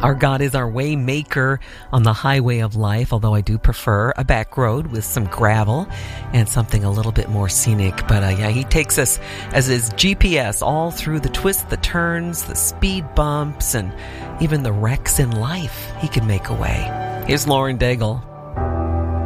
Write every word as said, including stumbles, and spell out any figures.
Our God is our way maker on the highway of life, although I do prefer a back road with some gravel and something a little bit more scenic. But uh, yeah, he takes us as his G P S all through the twists, the turns, the speed bumps, and even the wrecks in life. He can make a way. Here's Lauren Daigle.